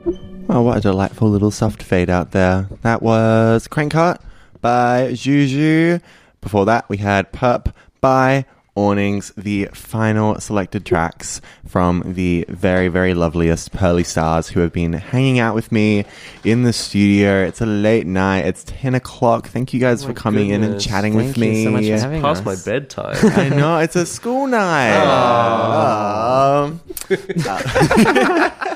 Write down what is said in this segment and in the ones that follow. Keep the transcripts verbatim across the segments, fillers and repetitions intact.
Oh, what a delightful little soft fade out there. That was Crankheart by Juju. Before that, we had Pup by Awnings, the final selected tracks from the very, very loveliest Pearly Stars who have been hanging out with me in the studio. It's a late night. It's ten o'clock. Thank you guys oh for coming goodness. in and chatting Thank with you me. so much for having it's past us. my bedtime. I know. It's a school night. Oh. Um,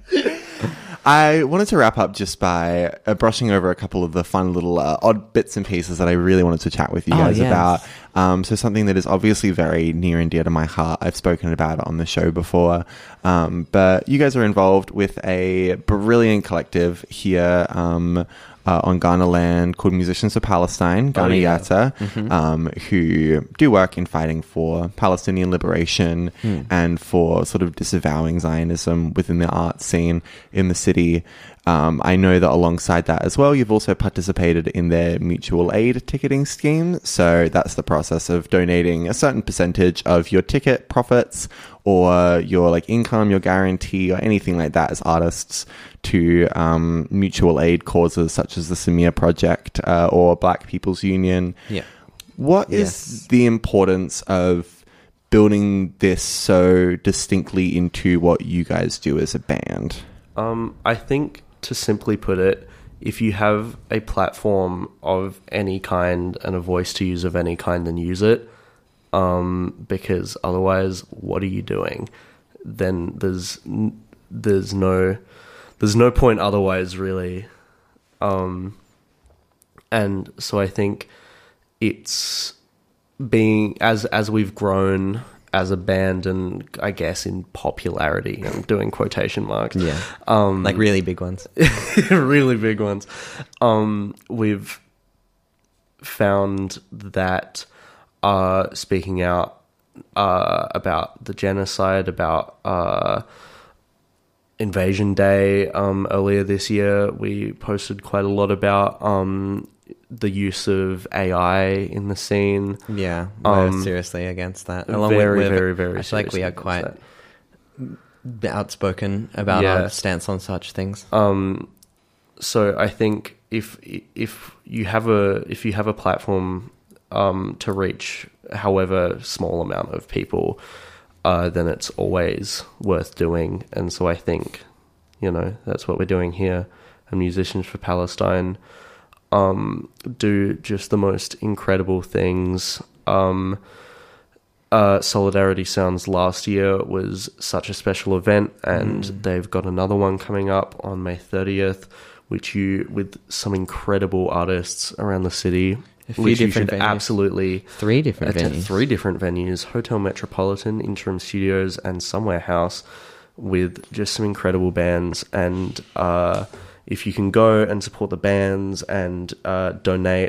I wanted to wrap up just by uh, brushing over a couple of the fun little uh, odd bits and pieces that I really wanted to chat with you oh, guys yes. about. Um, so something that is obviously very near and dear to my heart. I've spoken about it on the show before. Um, but you guys are involved with a brilliant collective here um, uh, on Ghana land called Musicians for Palestine, Ghana oh, yeah. Yata, mm-hmm. um, who do work in fighting for Palestinian liberation mm. and for sort of disavowing Zionism within the art scene in the city. Um, I know that alongside that as well, you've also participated in their mutual aid ticketing scheme. So that's the process of donating a certain percentage of your ticket profits or your like income, your guarantee or anything like that as artists to um, mutual aid causes such as the Samir Project uh, or Black People's Union. Yeah. What is Yes. the importance of building this so distinctly into what you guys do as a band? Um, I think, to simply put it, if you have a platform of any kind and a voice to use of any kind, then use it. Um, because otherwise, what are you doing? Then there's there's no there's no point otherwise, really. Um, and so I think it's being as as we've grown as a band, and I guess in popularity, I'm doing quotation marks. Yeah. Um, like really big ones. really big ones. Um, we've found that uh, speaking out uh, about the genocide, about uh, Invasion Day um, earlier this year, we posted quite a lot about um, the use of A I in the scene. Yeah, we're Um, seriously against that. very, with, very, very I feel like we are seriously quite against outspoken about Yeah. our stance on such things. Um, so I think if if you have a if you have a platform um, to reach however small amount of people, uh, then it's always worth doing. And so I think, you know, that's what we're doing here. And Musicians for Palestine um, do just the most incredible things. Um, Uh, Solidarity Sounds last year was such a special event, and Mm. they've got another one coming up on May thirtieth, which you with some incredible artists around the city, A few which you different should venues. absolutely Three different attend. venues. Three different venues: Hotel Metropolitan, Interim Studios, and Somewhere House, with just some incredible bands. And uh, if you can go and support the bands and uh, donate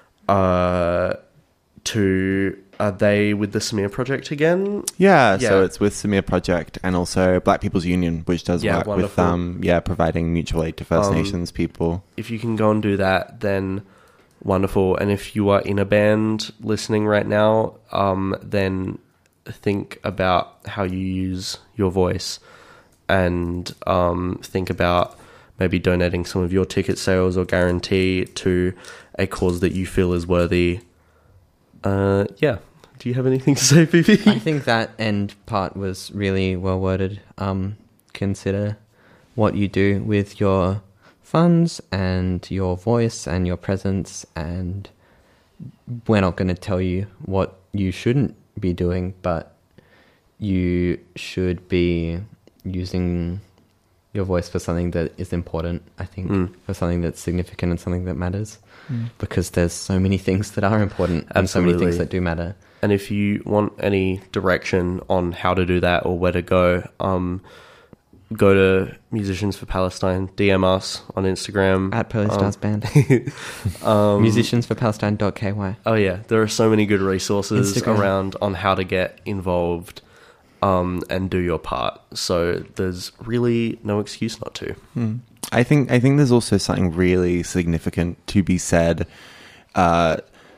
uh, to. Are they with the Samir Project again? Yeah, Yeah. so it's with Samir Project and also Black People's Union, which does Yeah, work with wonderful. um yeah providing mutual aid to First Um, Nations people. If you can go and do that, then wonderful. And if you are in a band listening right now, um, then think about how you use your voice, and um, think about maybe donating some of your ticket sales or guarantee to a cause that you feel is worthy. Uh, yeah. Do you have anything to say, P P? I think that end part was really well worded. Um, consider what you do with your funds and your voice and your presence, and we're not going to tell you what you shouldn't be doing, but you should be using your voice for something that is important, I think, Mm. for something that's significant and something that matters, Mm. because there's so many things that are important and so many Absolutely. things that do matter. And if you want any direction on how to do that or where to go, um, go to Musicians for Palestine, D M us on Instagram. At Pearly Um, Stars Band. um, Musicians for Palestine dot K Y. Oh yeah, there are so many good resources Instagram. around on how to get involved um, and do your part. So there's really no excuse not to. Hmm. I think I think there's also something really significant to be said uh,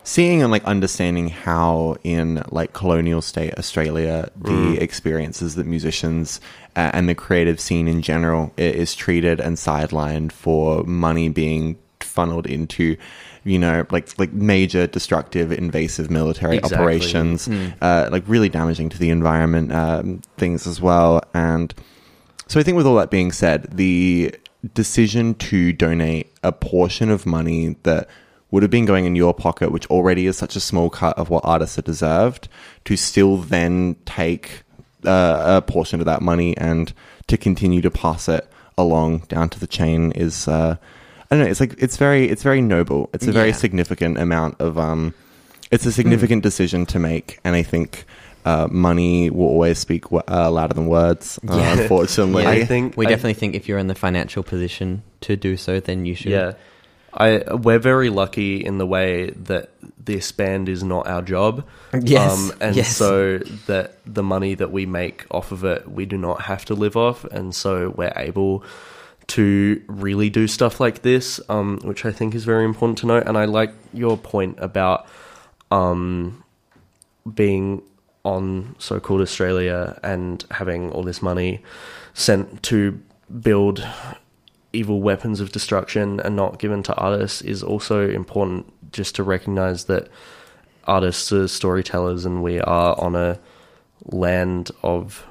seeing and like understanding how in like colonial state Australia the Mm. experiences that musicians uh, and the creative scene in general i- is treated and sidelined for money being funneled into, you know, like like major destructive invasive military Exactly. operations, uh, like really damaging to the environment, um, things as well. And so I think with all that being said, the decision to donate a portion of money that would have been going in your pocket, which already is such a small cut of what artists are deserved, to still then take uh, a portion of that money and to continue to pass it along down to the chain is, uh, I don't know, it's like, it's very, it's very noble. It's a very Yeah. significant amount of, um, it's a significant Hmm. decision to make. And I think, uh, money will always speak w- uh, louder than words, uh, Yeah. unfortunately. Yeah. I think We I- definitely think if you're in the financial position to do so, then you should. Yeah. I we're very lucky in the way that this band is not our job. Yes, and yes. so that the money that we make off of it, we do not have to live off, and so we're able to really do stuff like this, um, which I think is very important to note. And I like your point about um, being on So-Called Australia and having all this money sent to build evil weapons of destruction and not given to artists is also important, just to recognize that artists are storytellers and we are on a land of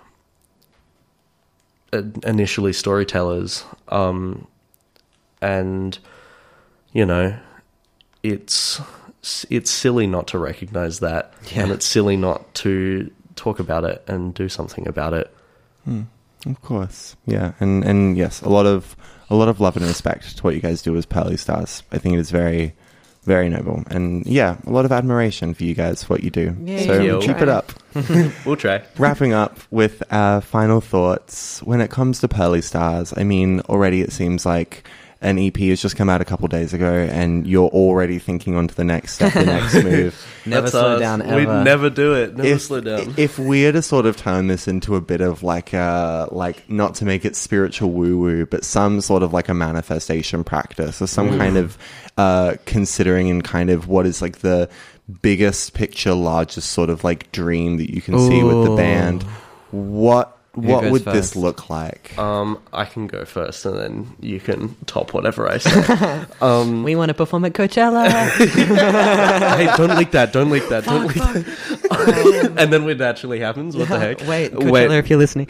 uh, initially storytellers, um, and you know it's it's silly not to recognize that, Yeah. and it's silly not to talk about it and do something about it. Hmm. Of course, yeah, and and yes, a lot of a lot of love and respect to what you guys do as Pearly Stars. I think it is very, very noble, and yeah, a lot of admiration for you guys for what you do. Yeah, so you. keep it up. We'll try. Wrapping up with uh, final thoughts when it comes to Pearly Stars. I mean, already it seems like an E P has just come out a couple days ago, and you're already thinking on to the next step, the next move. Never That's slow us. down ever. We'd never do it. Never if, slow down. if we are to sort of turn this into a bit of like a, like not to make it spiritual woo woo, but some sort of like a manifestation practice or some Ooh. kind of uh, considering and kind of what is like the biggest picture, largest sort of like dream that you can see with the Ooh. band. What Who what goes would this first? look like? Um, I can go first, and then you can top whatever I say. um, We want to perform at Coachella. hey, don't leak that! Don't leak that! Don't leak that! And then when it actually happens, what the heck? Wait, Coachella, if you're listening.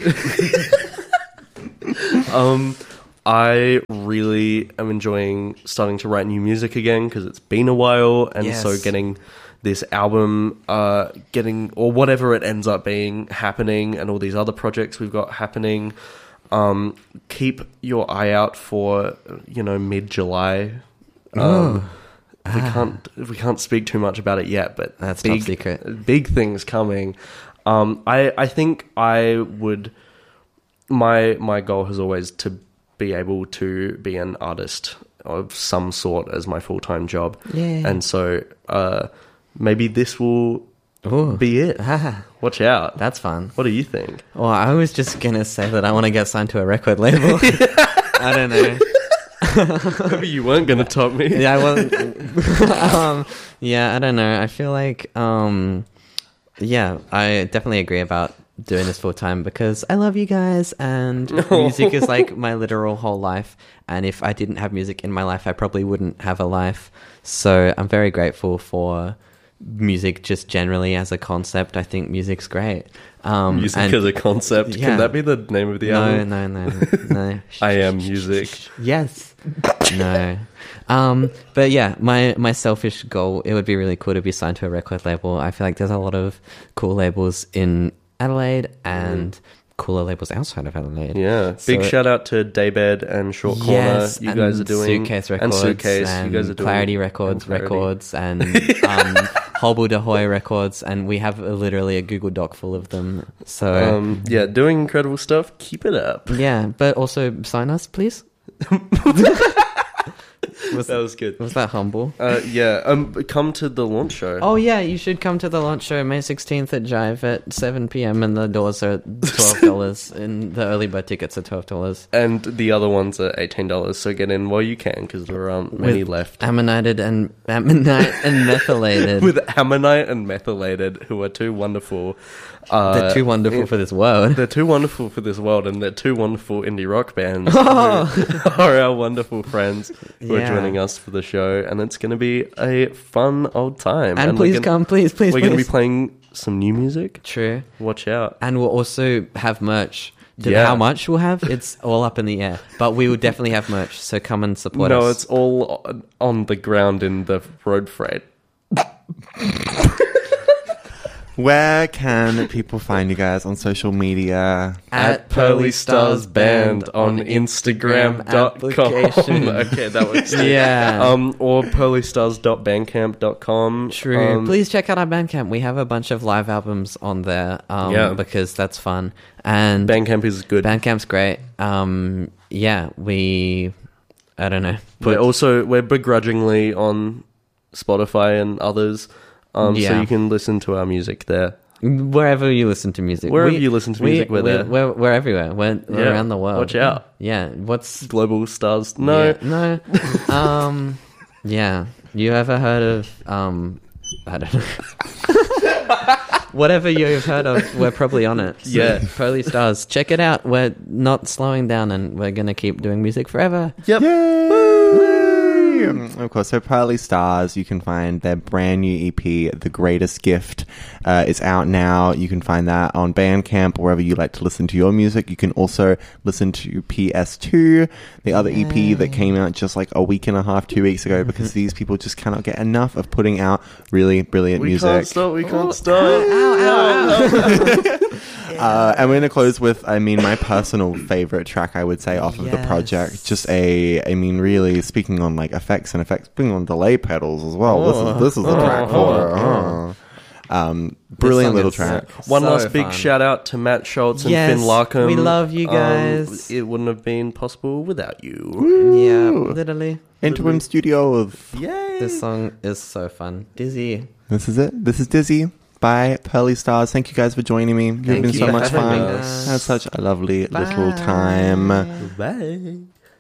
Um, I really am enjoying starting to write new music again because it's been a while, and Yes. so getting this album, uh, getting or whatever it ends up being happening, and all these other projects we've got happening. Um, keep your eye out for you know mid July. Um, we can't we can't speak too much about it yet, but That's top big secret. big things coming. Um, I I think I would. My my goal has always to be able to be an artist of some sort as my full time job, Yeah. and so uh, maybe this will Ooh. be it. Ah, Watch out! that's fun. What do you think? Well, I was just going to say that I want to get signed to a record label. I don't know. Maybe you weren't going to top me. Yeah, well, um, yeah, I don't know. I feel like, um, yeah, I definitely agree about doing this full time because I love you guys, and music is like my literal whole life. And if I didn't have music in my life, I probably wouldn't have a life. So I'm very grateful for music just generally as a concept. I think music's great. Um, Music and- as a concept. yeah. Can that be the name of the no, album? no, no, no. I am music. Yes. No. Um, but yeah, my, my selfish goal, it would be really cool to be signed to a record label. I feel like there's a lot of cool labels in Adelaide and cooler labels outside of Adelaide. Yeah. So- Big shout out to Daybed and Short Corner. Yes, you and guys are doing Suitcase and Records Suitcase. and you guys are doing Clarity Records, and Clarity. Records and um, Hobble de Hoy Records, and we have a, literally a Google Doc full of them. So Um, yeah, doing incredible stuff. Keep it up. yeah, but also sign us, please. was, That was good. was that humble? Uh, yeah. Um, come to the launch show. Oh yeah, you should come to the launch show May sixteenth at Jive at seven p.m. and the doors are twelve dollars. dollars, and the early bird tickets are twelve dollars. And the other ones are eighteen dollars, so get in while you can, because there aren't many With left. Ammonited and ammonite and methylated. With ammonite and methylated, who are two wonderful... Uh, They're too wonderful for this world. They're too wonderful for this world, and they're two wonderful indie rock bands Oh. who are our wonderful friends who Yeah. are joining us for the show, and it's going to be a fun old time. And, we're please gonna, come, please, please, We're please. going to be playing some new music. True. Watch out. And we'll also have merch. D- Yeah. How much we'll have, it's all up in the air. But we will definitely have merch, so come and support No, us. it's all on- on the ground in the road freight. Where can people find you guys on social media? At Pearly Stars Band on Instagram dot com. application. Okay, that was Yeah. Um, or pearly stars dot bandcamp dot com. True. Um, Please check out our Bandcamp. We have a bunch of live albums on there um, Yeah. because that's fun. And Bandcamp is good. Bandcamp's great. Um, yeah, we... I don't know. We're also we're begrudgingly on Spotify and others, um, so Yeah. you can listen to our music there. Wherever you listen to music. Wherever We- you listen to we- music, we're there. We're, we're everywhere. We're, we're Yeah. around the world. Watch out. Yeah. What's... Global Stars. No, Yeah, no. um, yeah. You ever heard of, um, I don't know. Whatever you've heard of, we're probably on it. So, Yeah. Pearly Stars. Check it out. We're not slowing down, and we're going to keep doing music forever. Yep. Yay! Of course, so Pearly Stars, you can find their brand new E P, The Greatest Gift, uh, is out now. You can find that on Bandcamp, wherever you like to listen to your music. You can also listen to P S two, the other E P that came out just like a week and a half, two weeks ago, because these people just cannot get enough of putting out really brilliant We music. can't stop. We can't Oh, stop. Uh, and we're going to close with, I mean, my personal favorite track, I would say, off of the Yes. project. Just a, I mean, really speaking on like effects and effects, speaking on delay pedals as well. This is this is the Oh. track for it. Oh. Oh. Um, brilliant song little is track. One So last big fun. shout out to Matt Schultz and Yes, Finn Larkham. we love you Um, guys. it wouldn't have been possible without you. Yeah, Woo. literally. Interim Studios. Yay! This song is so fun. Dizzy. This is it. This is Dizzy by Pearly Stars. Thank you guys for joining me. You've Thank been you so for much having fun. us. Had such a lovely little time. Bye.